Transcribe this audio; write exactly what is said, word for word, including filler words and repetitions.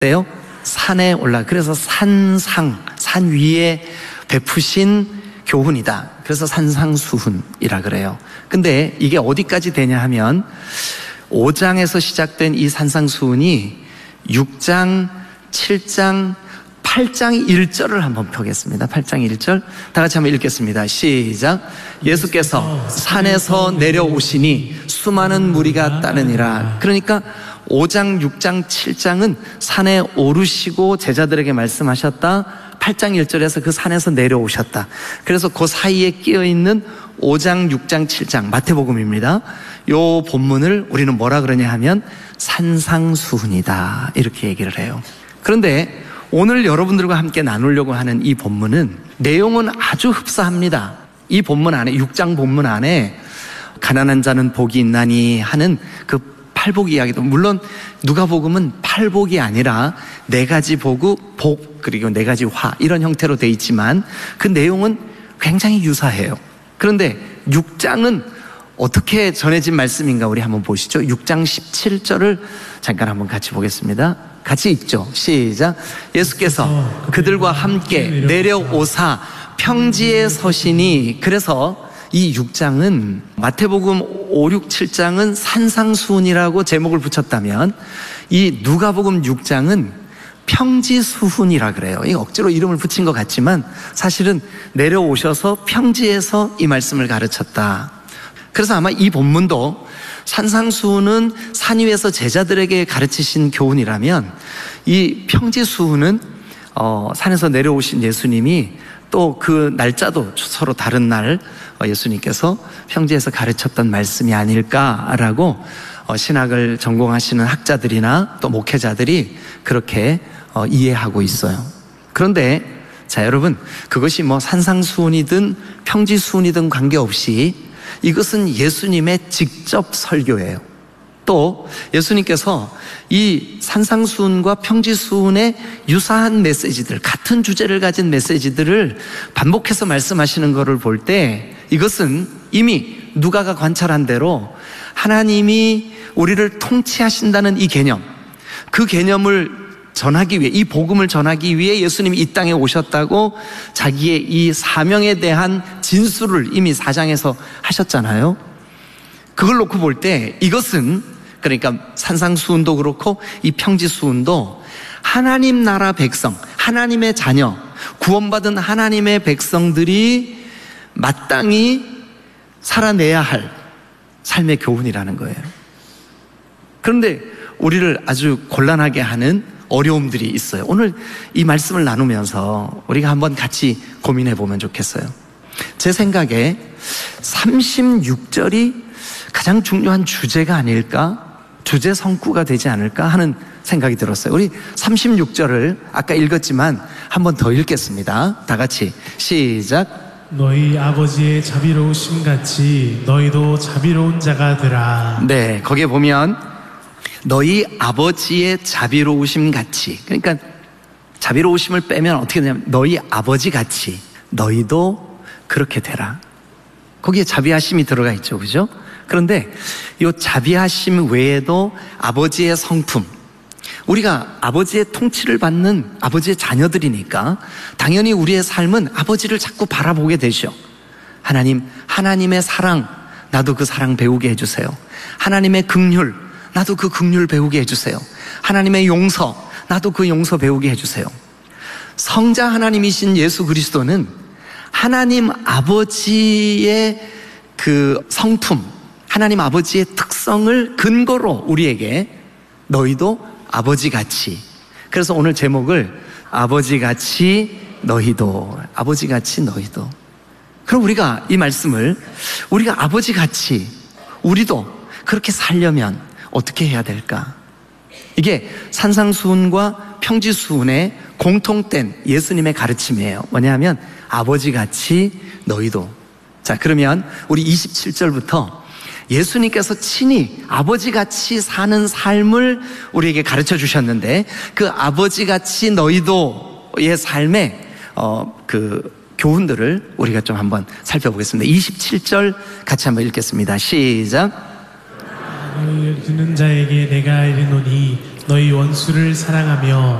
때요, 산에 올라, 그래서 산상, 산 위에 베푸신 교훈이다. 그래서 산상수훈이라 그래요. 근데 이게 어디까지 되냐 하면 오 장에서 시작된 이 산상수훈이 육 장, 칠 장, 팔 장 일 절을 한번 펴겠습니다. 팔 장 일 절 다 같이 한번 읽겠습니다. 시작. 예수께서 산에서 내려오시니 수많은 무리가 따르니라. 그러니까 오 장, 육 장, 칠 장은 산에 오르시고 제자들에게 말씀하셨다. 팔 장 일 절에서 그 산에서 내려오셨다. 그래서 그 사이에 끼어있는 오 장, 육 장, 칠 장 마태복음입니다. 요 본문을 우리는 뭐라 그러냐 하면 산상수훈이다 이렇게 얘기를 해요. 그런데 오늘 여러분들과 함께 나누려고 하는 이 본문은 내용은 아주 흡사합니다. 이 본문 안에, 육 장 본문 안에 가난한 자는 복이 있나니 하는 그 팔복 이야기도, 물론 누가복음은 팔복이 아니라 네 가지 복우, 복, 그리고 네 가지 화 이런 형태로 돼 있지만 그 내용은 굉장히 유사해요. 그런데 육 장은 어떻게 전해진 말씀인가 우리 한번 보시죠. 육 장 십칠 절을 잠깐 한번 같이 보겠습니다. 같이 읽죠. 시작. 예수께서 그들과 함께 내려오사 평지에 서시니. 그래서 이 육 장은 마태복음 오, 육, 칠 장은 산상수훈이라고 제목을 붙였다면 이 누가복음 육 장은 평지수훈이라 그래요. 이 억지로 이름을 붙인 것 같지만 사실은 내려오셔서 평지에서 이 말씀을 가르쳤다. 그래서 아마 이 본문도 산상수훈은 산 위에서 제자들에게 가르치신 교훈이라면 이 평지수훈은 어, 산에서 내려오신 예수님이 또 그 날짜도 서로 다른 날 예수님께서 평지에서 가르쳤던 말씀이 아닐까라고 어, 신학을 전공하시는 학자들이나 또 목회자들이 그렇게 어, 이해하고 있어요. 그런데 자 여러분, 그것이 뭐 산상수훈이든 평지수훈이든 관계없이 이것은 예수님의 직접 설교예요. 또 예수님께서 이 산상수훈과 평지수훈의 유사한 메시지들, 같은 주제를 가진 메시지들을 반복해서 말씀하시는 것을 볼 때 이것은 이미 누가가 관찰한 대로 하나님이 우리를 통치하신다는 이 개념, 그 개념을 전하기 위해, 이 복음을 전하기 위해 예수님이 이 땅에 오셨다고 자기의 이 사명에 대한 진술을 이미 사 장에서 하셨잖아요. 그걸 놓고 볼 때 이것은, 그러니까 산상수훈도 그렇고 이 평지수훈도 하나님 나라 백성, 하나님의 자녀, 구원받은 하나님의 백성들이 마땅히 살아내야 할 삶의 교훈이라는 거예요. 그런데 우리를 아주 곤란하게 하는 어려움들이 있어요. 오늘 이 말씀을 나누면서 우리가 한번 같이 고민해 보면 좋겠어요. 제 생각에 삼십육 절이 가장 중요한 주제가 아닐까, 주제 성구가 되지 않을까 하는 생각이 들었어요. 우리 삼십육 절을 아까 읽었지만 한번 더 읽겠습니다. 다 같이 시작. 너희 아버지의 자비로우심 같이 너희도 자비로운 자가 되라. 네, 거기에 보면 너희 아버지의 자비로우심 같이, 그러니까 자비로우심을 빼면 어떻게 되냐면 너희 아버지 같이 너희도 그렇게 되라. 거기에 자비하심이 들어가 있죠, 그죠? 그런데 이 자비하심 외에도 아버지의 성품, 우리가 아버지의 통치를 받는 아버지의 자녀들이니까 당연히 우리의 삶은 아버지를 자꾸 바라보게 되죠. 하나님, 하나님의 사랑, 나도 그 사랑 배우게 해주세요. 하나님의 긍휼, 나도 그 긍휼 배우게 해주세요. 하나님의 용서, 나도 그 용서 배우게 해주세요. 성자 하나님이신 예수 그리스도는 하나님 아버지의 그 성품, 하나님 아버지의 특성을 근거로 우리에게 너희도 아버지같이, 그래서 오늘 제목을 아버지같이 너희도, 아버지같이 너희도. 그럼 우리가 이 말씀을 우리가 아버지같이 우리도 그렇게 살려면 어떻게 해야 될까? 이게 산상수훈과 평지수훈의 공통된 예수님의 가르침이에요. 뭐냐면 아버지같이 너희도. 자, 그러면 우리 이십칠 절부터 예수님께서 친히 아버지같이 사는 삶을 우리에게 가르쳐 주셨는데 그 아버지같이 너희도의 삶의 어, 그 교훈들을 우리가 좀 한번 살펴보겠습니다. 이십칠 절 같이 한번 읽겠습니다. 시작. 너희를 듣는 자에게 내가 이르노니 너희 원수를 사랑하며